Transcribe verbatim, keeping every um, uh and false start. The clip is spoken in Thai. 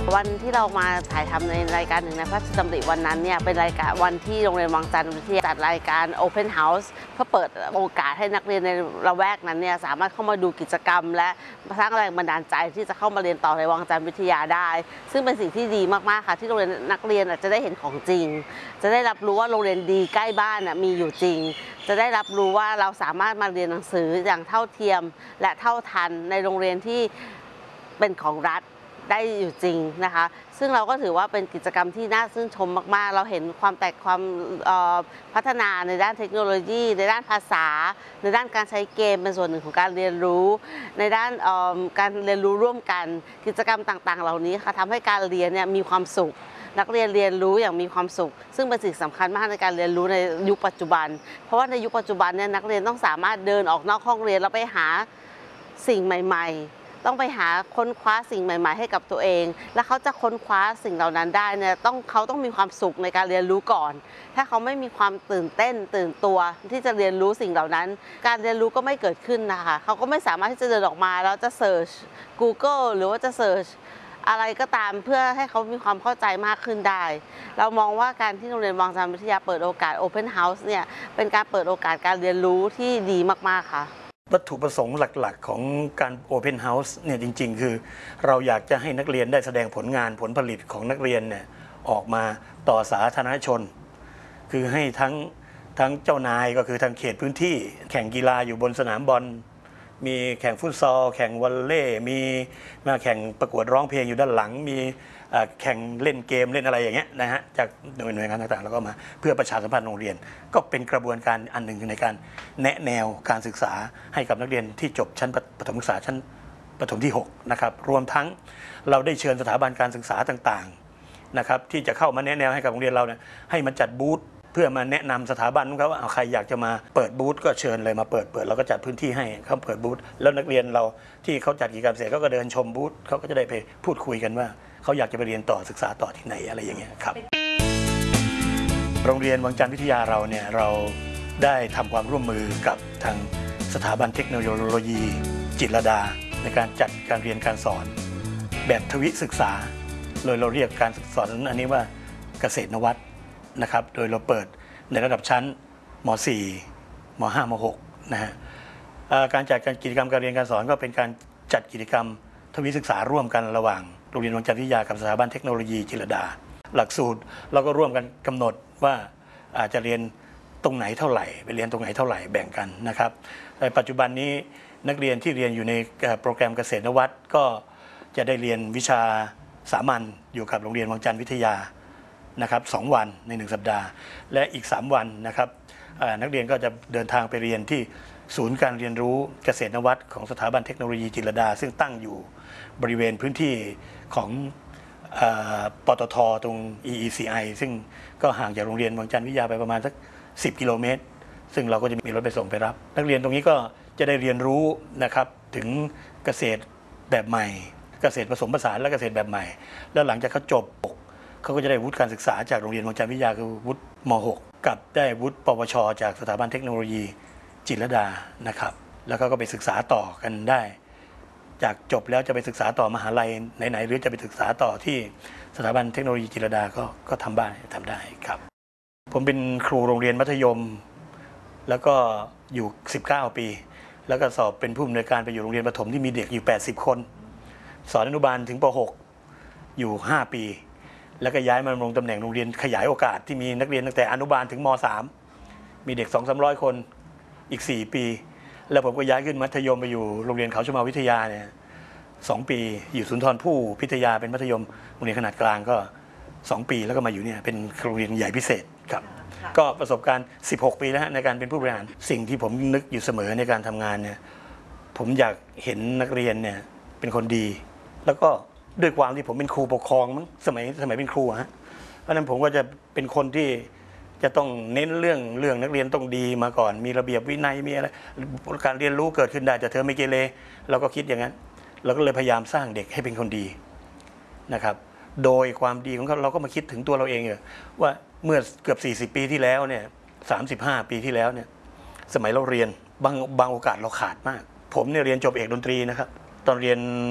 วันที่เรามาถ่ายทำในรายการหนึ่งในพระราชดำริวันนั้นเนี่ยเป็นรายการวันที่โรงเรียนวังจันทร์วิทยาจัดรายการ Open House เพื่อเปิดโอกาสให้นักเรียนในละแวกนั้นเนี่ยสามารถเข้ามาดูกิจกรรมและสร้างแรงบันดาลใจที่จะเข้ามาเรียนต่อในวังจันทร์วิทยาได้ซึ่งเป็นสิ่งที่ดีมากๆค่ะที่โรงเรียนนักเรียนจะได้เห็นของจริงจะได้รับรู้ว่าโรงเรียนดีใกล้บ้านมีอยู่จริงจะได้รับรู้ว่าเราสามารถมาเรียนหนังสืออย่างเท่าเทียมและเท่าทันในโรงเรียนที่เป็นของรัฐได้อยู่จริงนะคะซึ่งเราก็ถือว่าเป็นกิจกรรมที่น่าชื่นชมมากๆเราเห็นความแตกความพัฒนาในด้านเทคโนโลยีในด้านภาษาในด้านการใช้เกมเป็นส่วนหนึ่งของการเรียนรู้ในด้านการเรียนรู้ร่วมกันกิจกรรมต่างๆเหล่านี้ค่ะทำให้การเรียนเนี่ยมีความสุขนักเรียนเรียนรู้อย่างมีความสุขซึ่งเป็นสิ่งสำคัญมากในการเรียนรู้ในยุคปัจจุบันเพราะว่าในยุคปัจจุบันเนี่ยนักเรียนต้องสามารถเดินออกนอกห้องเรียนแล้วไปหาสิ่งใหม่ๆต้องไปหาค้นคว้าสิ่งใหม่ๆให้กับตัวเองและเขาจะค้นคว้าสิ่งเหล่านั้นได้เนี่ยต้องเขาต้องมีความสุขในการเรียนรู้ก่อนถ้าเขาไม่มีความตื่นเต้นตื่นตัวที่จะเรียนรู้สิ่งเหล่านั้นการเรียนรู้ก็ไม่เกิดขึ้นนะคะเขาก็ไม่สามารถที่จะเดินออกมาแล้วจะเสิร์ช Google หรือว่าจะเสิร์ชอะไรก็ตามเพื่อให้เขามีความเข้าใจมากขึ้นได้เรามองว่าการที่โรงเรียนวังจันทร์วิทยาเปิดโอกาส Open House เนี่ยเป็นการเปิดโอกาสการเรียนรู้ที่ดีมากๆค่ะวัตถุประสงค์หลักๆของการ Open House เนี่ยจริงๆคือเราอยากจะให้นักเรียนได้แสดงผลงานผลผลิตของนักเรียนเนี่ยออกมาต่อสาธารณชนคือให้ทั้งทั้งเจ้านายก็คือทางเขตพื้นที่แข่งกีฬาอยู่บนสนามบอลมีแข่งฟุตซอลแข่งวอลเลย์มีมาแข่งประกวดร้องเพลงอยู่ด้านหลังมีแข่งเล่นเกมเล่นอะไรอย่างเงี้ยนะฮะจากหน่วยงานต่างๆแล้วก็มาเพื่อประชาสัมพันธ์โรงเรียนก็เป็นกระบวนการอันหนึ่งในการแนะแนวการศึกษาให้กับนักเรียนที่จบชั้นประถมศึกษาชั้นประถมที่หกนะครับรวมทั้งเราได้เชิญสถาบันการศึกษาต่างๆนะครับที่จะเข้ามาแนะแนวให้กับโรงเรียนเราเนี่ยให้มาจัดบูธเพื่อมาแนะนำสถาบันเขาว่าใครอยากจะมาเปิดบูธก็เชิญเลยมาเปิดเปิดเราก็จัดพื้นที่ให้เขาเปิดบูธแล้วนักเรียนเราที่เขาจัดกิจกรรมเสร็จเขาก็เดินชมบูธเขาก็จะได้ไปพูดคุยกันว่าเขาอยากจะไปเรียนต่อศึกษาต่อที่ไหนอะไรอย่างเงี้ยครับโรงเรียนวังจันทร์วิทยาเราเนี่ยเราได้ทำความร่วมมือกับทางสถาบันเทคโนโลยีจิตรลดาในการจัดการเรียนการสอนแบบทวิศึกษาโดยเราเรียกการสอนอันนี้ว่าเกษตรนวัตนะครับโดยเราเปิดในระดับชั้นม .สี่ ม .ห้า ม .หก นะฮะการจัดการกิจกรรมการเรียนการสอนก็เป็นการจัดกิจกรรมทวิศึกษาร่วมกันระหว่างโรงเรียนวังจันทร์วิทยากับสถาบันเทคโนโลยีจิตรลดาหลักสูตรเราก็ร่วมกันกำหนดว่าอาจจะเรียนตรงไหนเท่าไหร่ไปเรียนตรงไหนเท่าไหร่แบ่งกันนะครับในปัจจุบันนี้นักเรียนที่เรียนอยู่ในโปรแกรมเกษตรนวัตก็จะได้เรียนวิชาสามัญอยู่กับโรงเรียนวังจันทร์วิทยานะครับสองวันในหนึ่งสัปดาห์และอีกสามวันนะครับนักเรียนก็จะเดินทางไปเรียนที่ศูนย์การเรียนรู้เกษตรนวัตของสถาบันเทคโนโลยีจิตรลดาซึ่งตั้งอยู่บริเวณพื้นที่ของปตท.ตรง อี อี ซี ไอ ซึ่งก็ห่างจากโรงเรียนวังจันทร์วิทยาไปประมาณสักสิบกิโลเมตรซึ่งเราก็จะมีรถไปส่งไปรับนักเรียนตรงนี้ก็จะได้เรียนรู้นะครับถึงเกษตรแบบใหม่เกษตรผสมผสานและเกษตรแบบใหม่แล้วหลังจากเขาจบเขาก็จะได้วุฒิการศึกษาจากโรงเรียนวังจันทร์วิทยาคือวุฒิม .หก กับได้วุฒิปวชจากสถาบันเทคโนโลยีจิตรลดานะครับแล้วก็ไปศึกษาต่อกันได้จากจบแล้วจะไปศึกษาต่อมหาลัยไหนๆหรือจะไปศึกษาต่อที่สถาบันเทคโนโลยีจิตรลดาก็ก็ทำได้ทำได้ครับผมเป็นครูโรงเรียนมัธยมแล้วก็อยู่สิบเก้าปีแล้วก็สอบเป็นผู้อำนวยการไปอยู่โรงเรียนประถมที่มีเด็กอยู่แปดสิบคนสอนอนุบาลถึงป .หก อยู่ห้าปีแล้วก็ย้ายมาลงตำแหน่งโรงเรียนขยายโอกาสที่มีนักเรียนตั้งแต่อนุบาลถึงม .สาม มีเด็ก สองถึงสามร้อย คนอีกสี่ปีแล้วผมก็ย้ายขึ้นมัธยมไปอยู่โรงเรียนเขาชมาวิทยาเนี่ยสองปีอยู่สุนทรภู่พิทยาเป็นมัธยมโรงเรียนขนาดกลางก็สองปีแล้วก็มาอยู่เนี่ยเป็นโรงเรียนใหญ่พิเศษครับก็ประสบการณ์สิบหกปีแล้วในการเป็นผู้บริหารสิ่งที่ผมนึกอยู่เสมอในการทำงานเนี่ยผมอยากเห็นนักเรียนเนี่ยเป็นคนดีแล้วก็ด้วยความที่ผมเป็นครูปกครองมั้งสมัยสมัยเป็นครูฮะเพราะนั้นผมก็จะเป็นคนที่จะต้องเน้นเรื่องเรื่องนักเรียนต้องดีมาก่อนมีระเบียบวินัยมีอะไรการเรียนรู้เกิดขึ้นได้แต่เธอไม่เกเรเราก็คิดอย่างนั้นเราก็เลยพยายามสร้างเด็กให้เป็นคนดีนะครับโดยความดีของเขาเราก็มาคิดถึงตัวเราเองเลยว่าเมื่อเกือบสี่สิบปีที่แล้วเนี่ยสามสิบห้าปีที่แล้วเนี่ยสมัยเราเรียนบางบางโอกาสเราขาดมากผมเนี่ยเรียนจบเอกดนตรีนะครับตอนเรียน